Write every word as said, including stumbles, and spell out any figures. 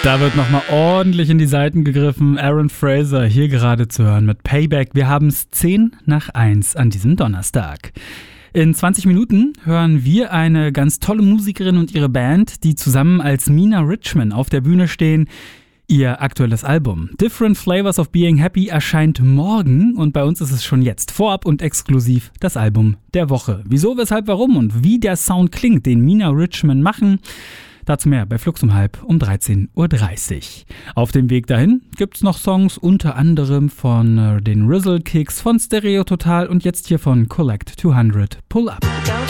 Da wird nochmal ordentlich in die Seiten gegriffen. Aaron Fraser hier gerade zu hören mit Payback. Wir haben es zehn nach eins an diesem Donnerstag. In zwanzig Minuten hören wir eine ganz tolle Musikerin und ihre Band, die zusammen als Mina Richman auf der Bühne stehen. Ihr aktuelles Album Different Flavors of Being Happy erscheint morgen und bei uns ist es schon jetzt vorab und exklusiv das Album der Woche. Wieso, weshalb, warum und wie der Sound klingt, den Mina Richman machen, dazu mehr bei Flux um halb um dreizehn Uhr dreißig. Auf dem Weg dahin gibt's noch Songs unter anderem von äh, den Rizzle Kicks, von Stereo Total und jetzt hier von Collect zweihundert Pull Up.